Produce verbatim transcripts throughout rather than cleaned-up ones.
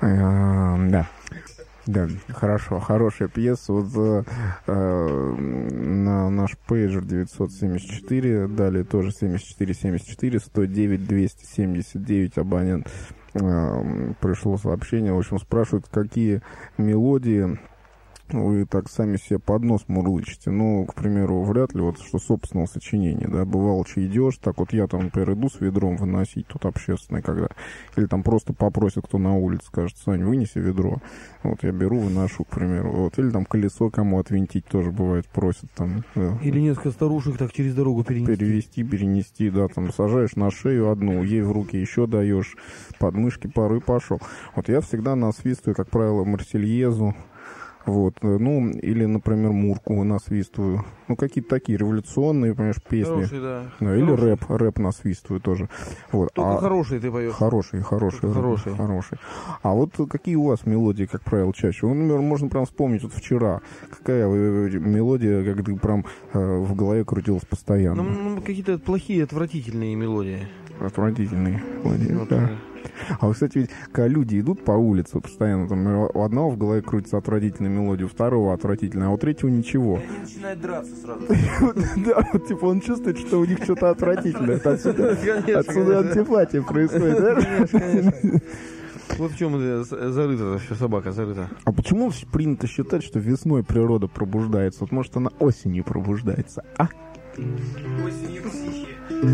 Да. Да, хорошо, хорошая пьеса. Вот э, на наш пейджер девятьсот семьдесят четыре, далее тоже семьдесят четыре семьдесят четыре, сто девять двести семьдесят девять абонент э, пришло сообщение. В общем, спрашивают, какие мелодии вы так сами себе под нос мурлычете. Ну, к примеру, вряд ли вот что собственного сочинения, да, бывало, что идешь, так вот я там, например, иду с ведром выносить, тут общественное, когда, или там просто попросит кто на улице, скажет: Сань, вынеси ведро, вот я беру, выношу, к примеру, вот, или там колесо кому отвинтить тоже бывает, просят там. Да. Или несколько старушек так через дорогу перенести. Перевести, перенести, да, там сажаешь на шею одну, ей в руки еще даешь, подмышки пару и пошел. Вот я всегда насвистываю, как правило, Марсельезу. Вот, ну, или, например, Мурку насвистываю. Ну, какие-то такие революционные, понимаешь, песни. Хороший, да. Да, или рэп, рэп насвистываю тоже. Вот. Только а... хороший ты поешь. Хороший, хороший, хороший. хороший. А вот какие у вас мелодии, как правило, чаще? Ну, например, можно прям вспомнить вот вчера. Какая мелодия, как ты прям э, в голове крутилась постоянно? Ну, какие-то плохие, отвратительные мелодии. Отвратительные мелодии, вот, да. А вот, кстати, ведь, когда люди идут по улице постоянно, там у одного в голове крутится отвратительная мелодия, у второго отвратительная, а у третьего ничего. И они начинают драться сразу. Да, вот типа он чувствует, что у них что-то отвратительное. Отсюда антипатия происходит, да? Конечно, конечно. Вот в чем зарыта все, собака зарыта. А почему принято считать, что весной природа пробуждается? Вот может она осенью пробуждается, а? Осенью психи.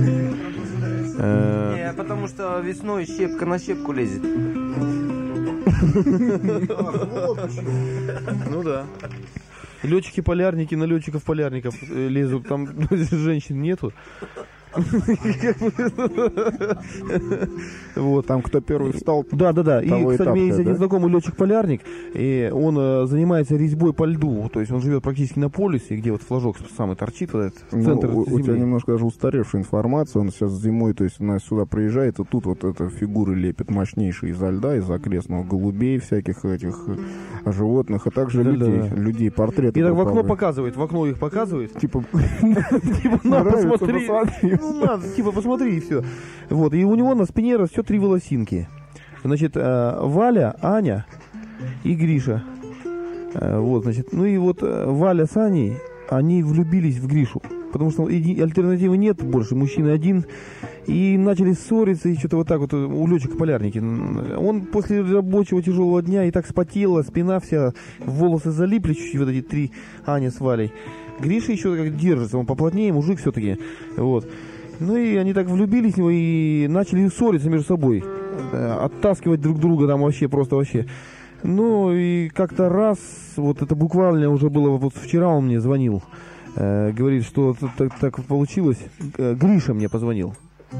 Э, потому что весной щепка на щепку лезет. Ну да. Летчики-полярники на летчиков-полярников лезут, там женщин нету. Вот, там кто первый встал. Да, да, да. И, кстати, этапа, у меня есть да? один знакомый летчик-полярник, и он э, занимается резьбой по льду. То есть он живет практически на полюсе, где вот флажок самый торчит, вот этот Ну, центр у, земли. у тебя немножко даже устаревшая информация. Он сейчас зимой, то есть у нас сюда приезжает, и тут вот эта фигуры лепит мощнейшие изо льда, из окрестного, голубей, всяких этих э, животных, а также Да, людей, да. людей, портреты. И так в окно попали. показывает, в окно их показывает. Типа, Типа, на, нравится, посмотри. посмотри. Ну, на, типа, посмотри, и все. Вот, и у него на спине растет три волосинки. Значит, э, Валя, Аня и Гриша. Э, вот, значит, ну и вот э, Валя с Аней, они влюбились в Гришу. Потому что иди, альтернативы нет больше, мужчина один. И начали ссориться, и что-то вот так вот у летчика-полярники. Он после рабочего тяжелого дня и так спотела, спина вся, волосы залипли чуть-чуть, вот эти три, Аня с Валей. Гриша еще как держится, он поплотнее, мужик все-таки. Вот. Ну и они так влюбились в него и начали ссориться между собой. Оттаскивать друг друга там вообще, просто вообще. Ну и как-то раз, вот это буквально уже было, вот вчера он мне звонил. Э, говорит, что так, так получилось. Э, Гриша мне позвонил.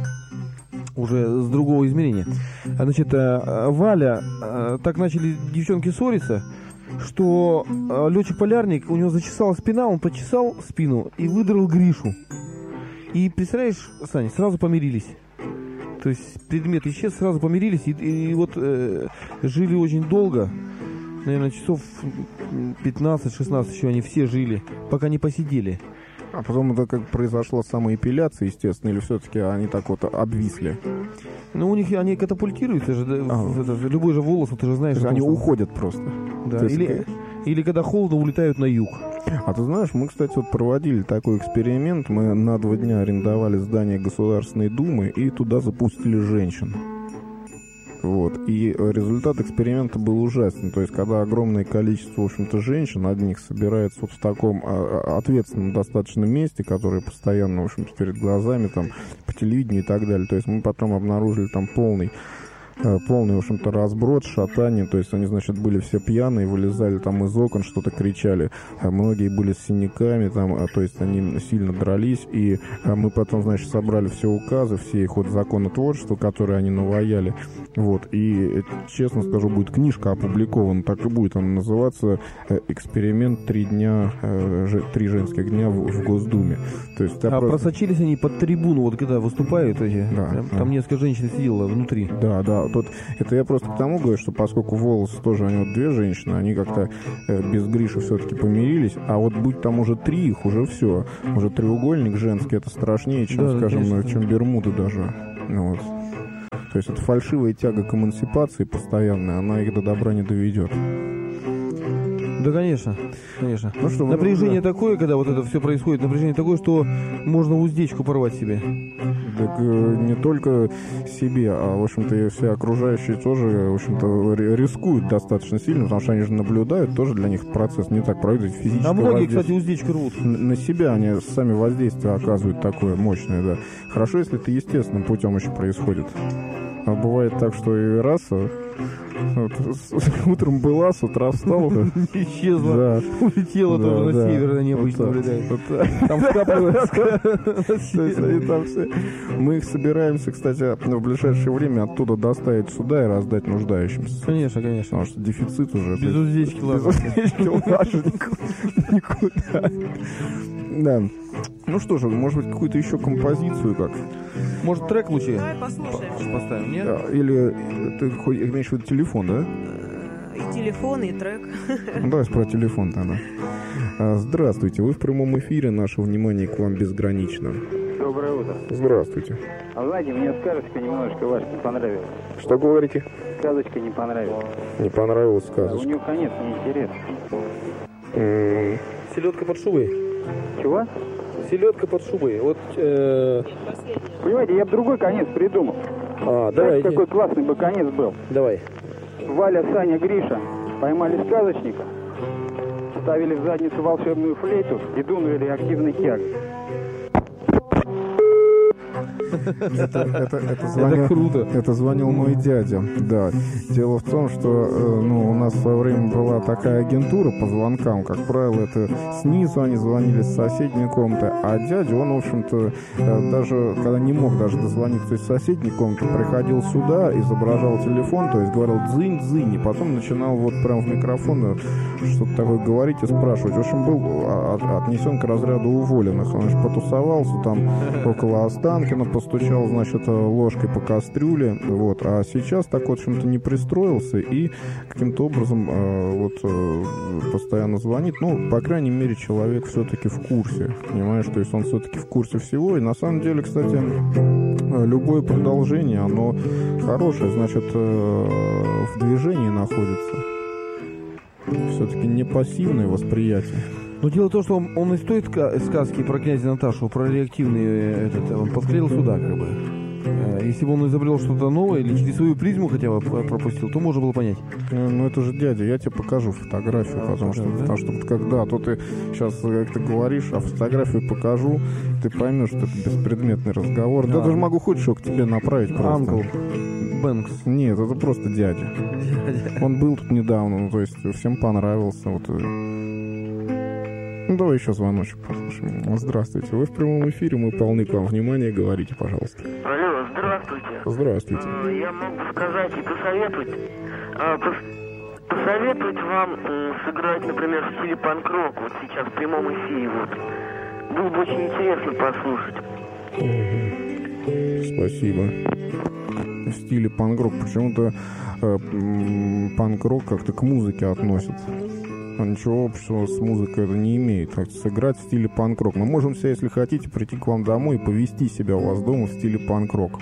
Уже с другого измерения. Значит, э, Валя, э, так начали девчонки ссориться, что э, летчик-полярник, у него зачесала спина, он почесал спину и выдрал Гришу. И представляешь, Саня, сразу помирились. То есть предмет исчез, сразу помирились. И, и вот э, жили очень долго. Наверное, часов пятнадцать-шестнадцать еще они все жили, пока не посидели. А потом это как произошла самоэпиляция, естественно, или все-таки они так вот обвисли? Ну, у них они катапультируются же, да, а. в, это, любой же волос, ты же знаешь. Они том, что... уходят просто. Да, или, есть... или когда холодно, улетают на юг. А ты знаешь, мы, кстати, вот проводили такой эксперимент. Мы на два дня арендовали здание Государственной Думы и туда запустили женщин. Вот. И результат эксперимента был ужасен. То есть, когда огромное количество, в общем-то, женщин одних собирается вот в таком а, ответственном достаточно месте, которое постоянно, в общем-то, перед глазами, там, по телевидению и так далее. То есть, мы потом обнаружили там полный полный, в общем-то, разброд, шатание, то есть они, значит, были все пьяные, вылезали там из окон, что-то кричали, многие были с синяками, там, то есть они сильно дрались, и мы потом, значит, собрали все указы, все их вот законотворчества, которые они наваяли, вот, и, честно скажу, будет книжка опубликована, так и будет она называться «Эксперимент три дня, три женских дня в, в Госдуме». То есть, а просто... просочились они под трибуну, вот когда выступают эти, да, там, да. там несколько женщин сидело внутри. Да, да. Тут, это я просто к тому говорю, что поскольку волосы тоже, они вот две женщины, они как-то э, без Гриши все-таки помирились, а вот будь там уже три их, уже все, уже треугольник женский, это страшнее, чем, да, скажем, конечно, чем Бермуды даже. Вот. То есть эта фальшивая тяга к эмансипации постоянная, она их до добра не доведет. Да, конечно, конечно. Ну что, напряжение да. такое, когда вот это все происходит, напряжение такое, что можно уздечку порвать себе. Так э, не только себе, а, в общем-то, и все окружающие тоже, в общем-то, рискуют достаточно сильно, потому что они же наблюдают, тоже для них процесс не так проводит физическое А многие, воздействие. кстати, уздечку рвут. На, на себя они сами воздействие оказывают такое мощное, да. Хорошо, если это естественным путем еще происходит. А бывает так, что и раз... Вот, с, утром была, с утра встал, да. Исчезла, да. улетела да, тоже да. на север, на небо Вот наблюдает. Вот там скапливается. Мы их собираемся, кстати, в ближайшее время оттуда доставить сюда и раздать нуждающимся. Конечно, конечно. Потому что дефицит уже. Без уздечки Без уздечки лажу никуда. Да. Ну что же, может быть, какую-то еще композицию как? Может, трек лучше Давай послушаем. поставим, нет? Или ты хоть имеешь в виду телефон, да? И телефон, и трек. Ну, давай про телефон тогда. А, здравствуйте, вы в прямом эфире, наше внимание к вам безгранично. Доброе утро. Здравствуйте. А знаете, мне сказочка немножечко ваша не понравилась. Что говорите? Сказочка не понравилась. Не понравилась Да, у сказочка. нее конец неинтересный. М, Селедка под шубой. Чего? Селедка под шубой. Вот, э... Понимаете, я бы другой конец придумал. А, Знаете, какой классный бы конец был? давай. Валя, Саня, Гриша поймали сказочника, ставили в задницу волшебную флейту и дунули реактивный тяг. Это, это, это, звонил, Это круто. это звонил мой дядя. Да. Дело в том, что э, ну, у нас в свое время была такая агентура по звонкам. Как правило, это снизу они звонили с соседней комнаты. А дядя, он, в общем-то, э, даже когда не мог даже дозвониться из соседней комнаты, приходил сюда, изображал телефон, то есть говорил дзынь-дзынь, и потом начинал вот прям в микрофон что-то такое говорить и спрашивать. В общем, был от, отнесен к разряду уволенных. Он же потусовался там около Останкина, постучал, значит, ложкой по кастрюле, вот, а сейчас так, в общем-то, не пристроился и каким-то образом э, вот э, постоянно звонит, ну, по крайней мере, человек все-таки в курсе, понимаешь, то есть он все-таки в курсе всего, и на самом деле, кстати, любое продолжение, оно хорошее, значит, э, в движении находится, все-таки не пассивное восприятие. Но дело в том, что он, он из той ска- сказки про князя Наташу, про реактивный э, этот, он подклеил сюда, как бы. Э, Если бы он изобрел что-то новое или через свою призму хотя бы п- пропустил, то можно было понять. Ну, ну, это же дядя, я тебе покажу фотографию, А, потому, что, да? потому что когда, то ты сейчас, как ты говоришь, а фотографию покажу, ты поймешь, что это беспредметный разговор. Да, Да. я даже могу хоть что к тебе направить просто. Анкл Бэнкс. Нет, это просто дядя. Он был тут недавно, ну, то есть всем понравился. Вот. Ну, давай еще звоночек послушаем. Здравствуйте, вы в прямом эфире, мы полны к вам внимания, говорите, пожалуйста. Алло, здравствуйте. Здравствуйте. Э, Я могу сказать и посоветовать, а, пос- посоветовать вам м, сыграть, например, в стиле панк-рок, вот сейчас в прямом эфире, вот. Было бы очень интересно послушать. Спасибо. В стиле панк-рок. Почему-то э, м, панк-рок как-то к музыке относят. А ничего общего с музыкой это не имеет. Так, сыграть в стиле панк-рок. Мы можем все, если хотите, прийти к вам домой и повести себя у вас дома в стиле панк-рок.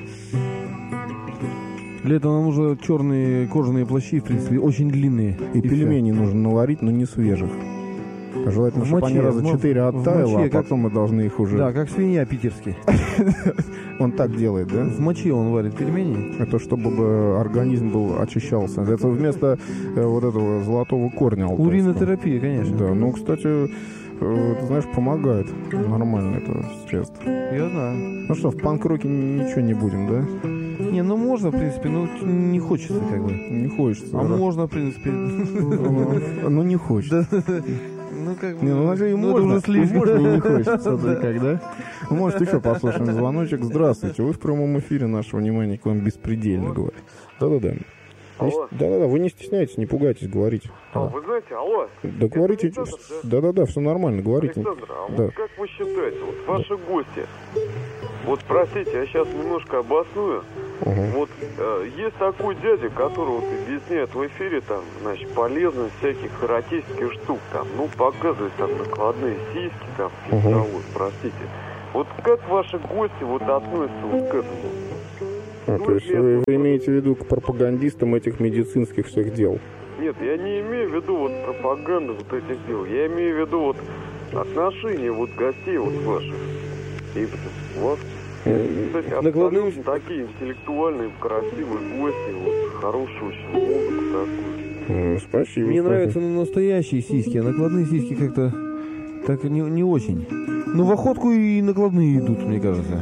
Для этого нам нужны черные кожаные плащи, в принципе, очень длинные. И, всё. пельмени нужно наварить, но не свежих. Желательно, В чтобы моче, они раза в- четыре в оттаяло, моче, а как- потом мы должны их уже... Да, как свинья питерский. Он так делает, да? В моче он варит пельмени. Это чтобы бы организм был очищался. Это вместо э, вот этого золотого корня алтайского. Уринотерапия, конечно. Да, ну, кстати, э, ты знаешь, помогает. Нормально это средство. Я знаю. Ну что, в панк-роке ничего не будем, да? Не, ну можно, в принципе, но не хочется, как бы. Не хочется. А да? можно, в принципе. Ну, ну, не хочется. Ну, как бы. Не, ну, значит, и ну, это можно, уже слишком. и можно, и не хочется. Да, как, да? Ну, может, еще послушаем звоночек. Здравствуйте, вы в прямом эфире, наше внимание к вам беспредельно говорит. Да-да-да. Не Алло. ст- Да-да-да, вы не стесняйтесь, не пугайтесь, говорите. А, вы знаете, алло, Да говорите, Александр, да? да-да-да, все нормально, говорите. Александр, а Да. вот как вы считаете, вот ваши гости, вот простите, я сейчас немножко обосную, Ага. вот э, есть такой дядя, который вот объясняет в эфире там, значит, полезность всяких эротических штук, там, ну, показывает там накладные сиськи, там, Ага. типа того, простите. Вот как ваши гости вот относятся вот к этому? А, то есть вы, вы имеете в виду к пропагандистам этих медицинских всех дел? Нет, я не имею в виду вот пропаганду вот этих дел. Я имею в виду вот отношения вот гостей вот ваших. И у вас, кстати, абсолютно такие интеллектуальные, красивые гости, вот, хорошую очень музыку такую. Спасибо. Мне спасибо. нравятся настоящие сиськи, а накладные сиськи как-то так не, не очень. Ну, в охотку и накладные идут, мне кажется.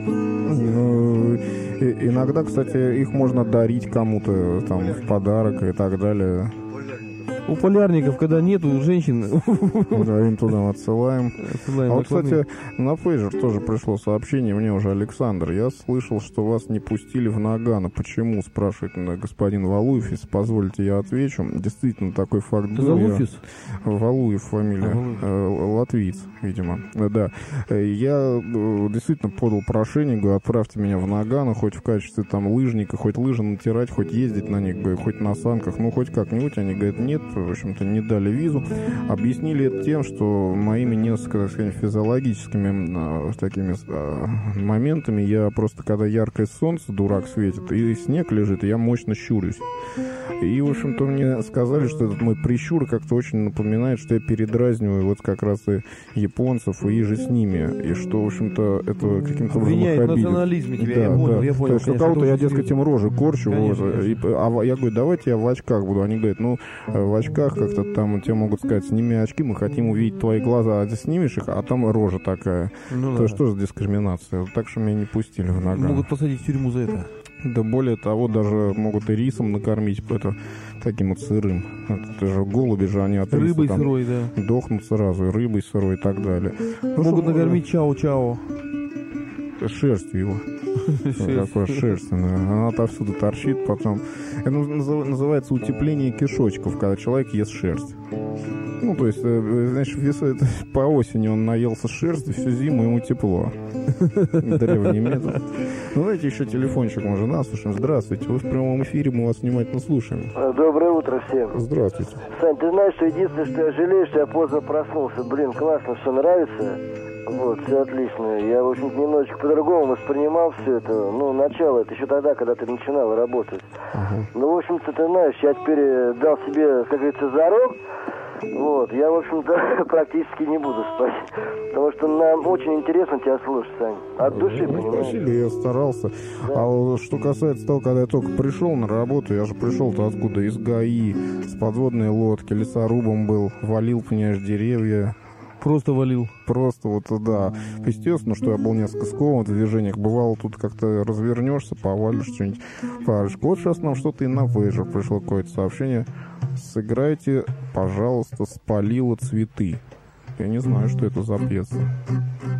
Ну, и- иногда, кстати, их можно дарить кому-то там в подарок и так далее. У полярников, когда нету женщин, Да, им туда отсылаем. отсылаем А вот, накладные. кстати, на пейджер тоже пришло сообщение, мне уже Александр. Я слышал, что вас не пустили в Нагано. Почему, спрашивает э, господин Валуев. Если позволите, я отвечу. Действительно, такой факт был. Я- Залуфис? Валуев фамилия. А, Валуев. Э, Латвиец, видимо. Э, Да. Э, Я э, действительно подал прошение, говорю, отправьте меня в Нагано, хоть в качестве там лыжника, хоть лыжи натирать, хоть ездить на них, говорю, хоть на санках, ну хоть как-нибудь. Они говорят, нет, в общем-то, не дали визу. Объяснили это тем, что моими несколько, так сказать, физиологическими э, такими э, моментами я просто, когда яркое солнце, дурак светит, и снег лежит, я мощно щурюсь. И, в общем-то, мне сказали, что этот мой прищур как-то очень напоминает, что я передразниваю вот как раз и японцев, и же с ними. И что, в общем-то, это каким-то образом Обвиняет их в обидит. национализме тебя, Да, я понял, да. я То понял, есть у конечно, кого-то это я, очень дескать, им рожи корчу. Конечно, вот, конечно. и, а я говорю, давайте я в очках буду. Они говорят, ну, в очках как-то там тебе могут сказать, сними очки, мы хотим увидеть твои глаза, а ты снимешь их, а там рожа такая. Ну, То да. что за дискриминация? Так что меня не пустили в Нагано. Могут посадить в тюрьму за это. Да более того, даже могут и рисом накормить, это таким вот сырым. Это же голуби же, они от риса Рыбой там сырой, да. дохнут сразу, и рыбой сырой и так далее. Ну, Могут что, накормить чао-чао. э, шерстью его. Какой шерстяная. Она отовсюду торчит потом. Это назыв- называется утепление кишочков, когда человек ест шерсть. Ну, то есть, э, знаешь, вес- это по осени он наелся шерсти, всю зиму ему тепло. Древний метод. Ну, давайте еще телефончик, мы же нас слушаем. Здравствуйте, вы в прямом эфире, мы вас внимательно слушаем. Доброе утро всем. Здравствуйте. Сань, ты знаешь, что единственное, что я жалею, что я поздно проснулся. Блин, классно, все нравится. Вот, все отлично. Я, в общем-то, немножечко по-другому воспринимал все это. Ну, начало, это еще тогда, когда ты начинал работать. Ага. Ну, в общем-то, ты знаешь, я теперь э, дал себе, как говорится, зарок. Вот, я, в общем-то, практически не буду спать. Потому что нам очень интересно тебя слушать, Сань. От души, Ну, понимаешь? спасибо, я старался. А вот что касается того, когда я только пришел на работу, я же пришел-то откуда? Из ГАИ, с подводной лодки, лесорубом был, валил, понимаешь, деревья. Просто валил. Просто вот, да. Естественно, что я был несколько скован в движениях. Бывало, тут как-то развернешься, повалишь что-нибудь. Парочку. Вот сейчас нам что-то и на пейджер пришло какое-то сообщение. Сыграйте, пожалуйста, «Спалила цветы». Я не знаю, что это за пьеса.